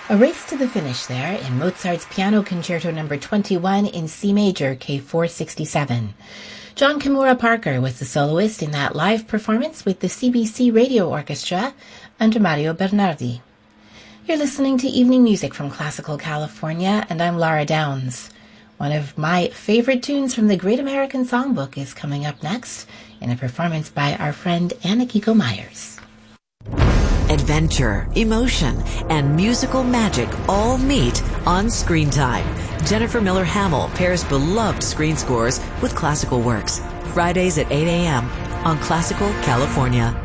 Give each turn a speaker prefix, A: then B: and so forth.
A: A race to the finish there in Mozart's Piano Concerto No. 21 in C major, K467. John Kimura Parker was the soloist in that live performance with the CBC Radio Orchestra under Mario Bernardi. You're listening to Evening Music from Classical California, and I'm Laura Downs. One of my favorite tunes from the Great American Songbook is coming up next in a performance by our friend Anna Kiko Myers.
B: Adventure, emotion, and musical magic all meet on Screen Time. Jennifer Miller Hamill pairs beloved screen scores with classical works. Fridays at 8 a.m. on Classical California.